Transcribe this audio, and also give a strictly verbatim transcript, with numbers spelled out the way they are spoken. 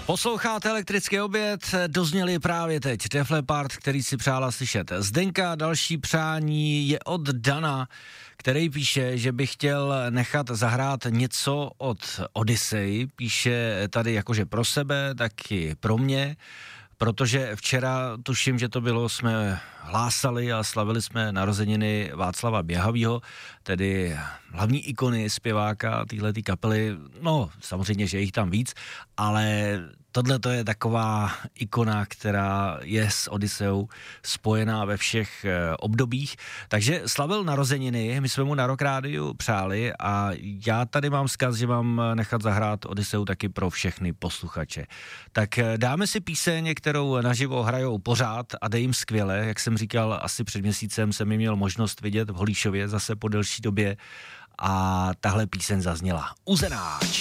Posloucháte Elektrický oběd, dozněli právě teď Def Leppard, který si přála slyšet Zdenka. Další přání je od Dana, který píše, že by chtěl nechat zahrát něco od Odyssey. Píše tady jakože pro sebe, taky pro mě, protože včera, tuším, že to bylo, jsme hlásali a slavili jsme narozeniny Václava Běhavýho, tedy hlavní ikony zpěváka téhletý kapely. No, samozřejmě, že je jich tam víc, ale tohle to je taková ikona, která je s Odyseou spojená ve všech e, obdobích. Takže slavil narozeniny, my jsme mu na Rock Rádiu přáli a já tady mám vzkaz, že mám nechat zahrát Odyseu taky pro všechny posluchače. Tak e, dáme si píseň, kterou naživo hrajou pořád a jde jim skvěle. Jak jsem říkal, asi před měsícem jsem ji měl možnost vidět v Holíšově zase po delší době a tahle píseň zazněla. Uzenáč.